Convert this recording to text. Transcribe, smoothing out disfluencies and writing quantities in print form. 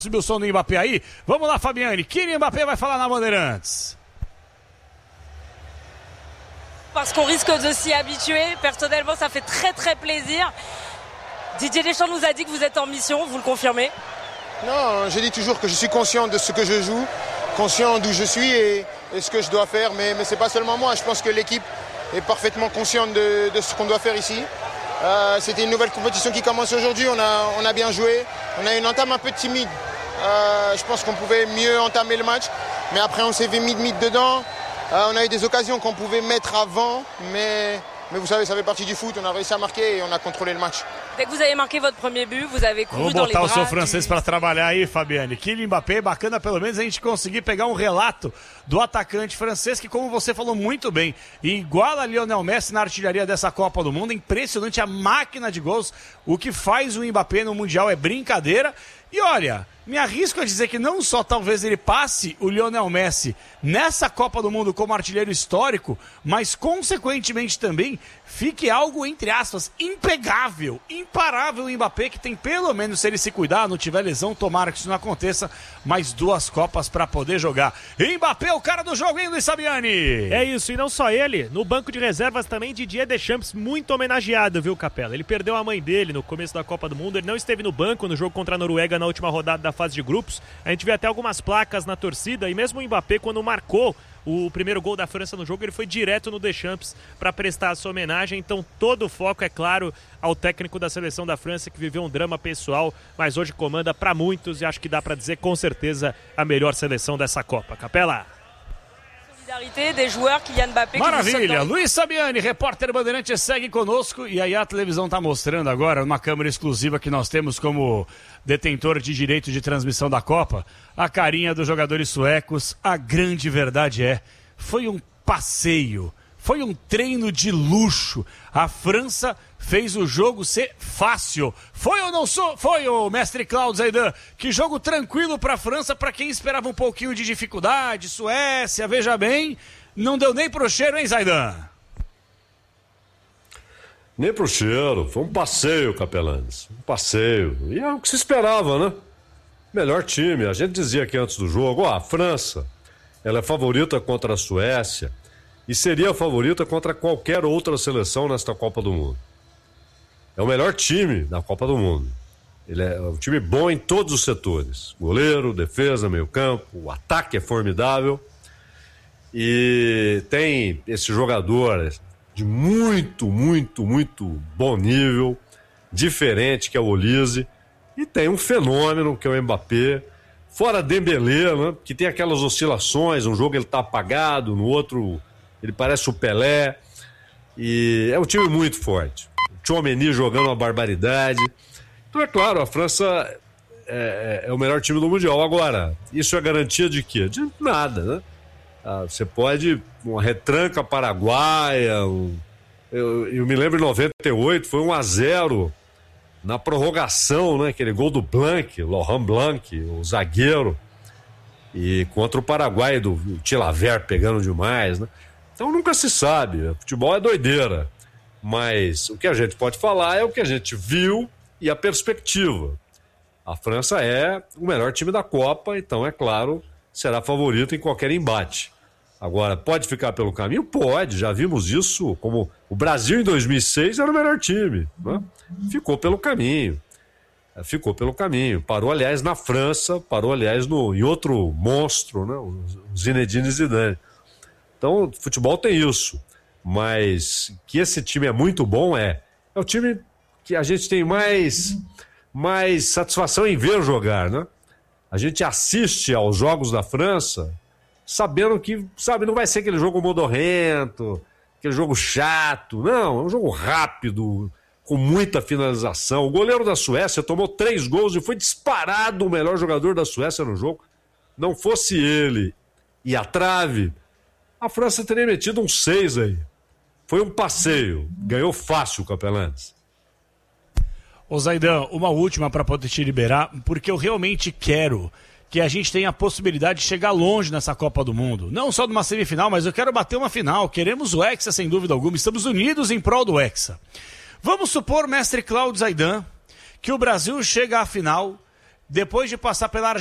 Subiu o som do Mbappé aí. Vamos lá, Fabiane. Kylian Mbappé vai falar na Bandeirantes. Parce qu'on risque de s'y habituer. Personnellement, ça fait très très plaisir. Didier Deschamps nous a dit que vous êtes en mission, vous le confirmez? Non, je dis toujours que je suis conscient de ce que je joue, conscient d'où je suis et ce que je dois faire. Mais c'est pas seulement moi, je pense que l'équipe est parfaitement consciente de ce qu'on doit faire ici. C'était une nouvelle compétition qui commence aujourd'hui, on a bien joué. On a une entame un peu timide. Je pense qu'on pouvait mieux entamer le match. Mais après, on s'est fait mid dedans. On a eu des occasions qu'on pouvait mettre avant. Mais vous savez, ça fait partie du foot. On a réussi à marquer et on a contrôlé le match. Dès que vous avez marqué votre premier but, vous avez couru Vamos dans les botar bras o seu francês para trabalhar aí, Fabiane. Kylian Mbappé, bacana pelo menos a gente conseguir pegar um relato do atacante francês que, como você falou muito bem, iguala a Lionel Messi na artilharia dessa Copa do Mundo. Impressionante a máquina de gols. O que faz o Mbappé no Mundial é brincadeira. E olha, me arrisco a dizer que não só talvez ele passe o Lionel Messi nessa Copa do Mundo como artilheiro histórico, mas consequentemente também fique algo, entre aspas, impegável, imparável o Mbappé, que tem pelo menos, se ele se cuidar, não tiver lesão, tomara que isso não aconteça, mais 2 Copas para poder jogar. Mbappé é o cara do jogo, hein, Luiz Sabiani? É isso, e não só ele, no banco de reservas também Didier Deschamps, muito homenageado, viu, Capela? Ele perdeu a mãe dele no começo da Copa do Mundo, ele não esteve no banco no jogo contra a Noruega na última rodada da fase de grupos, a gente vê até algumas placas na torcida, e mesmo o Mbappé, quando marcou o primeiro gol da França no jogo, ele foi direto no Deschamps para prestar a sua homenagem. Então todo o foco, é claro, ao técnico da seleção da França, que viveu um drama pessoal, mas hoje comanda para muitos e acho que dá para dizer com certeza a melhor seleção dessa Copa. Capela. Maravilha, Luiz Sabiani, repórter Bandeirantes, segue conosco. E aí a televisão está mostrando agora, uma câmera exclusiva que nós temos como detentor de direito de transmissão da Copa, a carinha dos jogadores suecos. A grande verdade foi um passeio, foi um treino de luxo. A França fez o jogo ser fácil. Foi ou não foi, o mestre Claudio Zaidan? Que jogo tranquilo para a França, para quem esperava um pouquinho de dificuldade. Suécia, veja bem, não deu nem pro cheiro, hein, Zaidan? Nem pro cheiro, foi um passeio, Capelanes. Um passeio. E é o que se esperava, né? Melhor time. A gente dizia aqui antes do jogo, a França, ela é favorita contra a Suécia e seria a favorita contra qualquer outra seleção nesta Copa do Mundo. É o melhor time da Copa do Mundo. Ele é um time bom em todos os setores. Goleiro, defesa, meio campo, o ataque é formidável. E tem esse jogador de muito bom nível, diferente, que é o Olise. E tem um fenômeno, que é o Mbappé. Fora Dembélé, né, que tem aquelas oscilações, um jogo ele tá apagado, no outro ele parece o Pelé. E é um time muito forte. Tchouaméni jogando uma barbaridade. Então, é claro, a França é o melhor time do Mundial. Agora, isso é garantia de quê? De nada, né? Você pode, uma retranca paraguaia, eu me lembro em 98, foi 1-0 na prorrogação, né? Aquele gol do Blanc, Laurent Blanc, o zagueiro, e contra o Paraguai do Chilavert pegando demais, né? Então nunca se sabe, futebol é doideira. Mas o que a gente pode falar é o que a gente viu e a perspectiva. A França é o melhor time da Copa, então, é claro, será favorito em qualquer embate. Agora, pode ficar pelo caminho? Pode, já vimos isso, como o Brasil em 2006 era o melhor time, né? Ficou pelo caminho. Parou, aliás, na França, parou, aliás, em outro monstro, né? O Zinedine Zidane. Então, futebol tem isso. Mas que esse time é muito bom, é o time que a gente tem mais satisfação em ver jogar, né? A gente assiste aos jogos da França sabendo que, não vai ser aquele jogo modorrento, aquele jogo chato, não, é um jogo rápido, com muita finalização. O goleiro da Suécia tomou 3 gols e foi disparado o melhor jogador da Suécia no jogo. Não fosse ele e a trave, a França teria metido um 6 aí. Foi um passeio. Ganhou fácil o Capelanes. Ô Zaidan, uma última para poder te liberar, porque eu realmente quero que a gente tenha a possibilidade de chegar longe nessa Copa do Mundo. Não só numa semifinal, mas eu quero bater uma final. Queremos o Hexa, sem dúvida alguma. Estamos unidos em prol do Hexa. Vamos supor, mestre Claudio Zaidan, que o Brasil chega à final depois de passar pela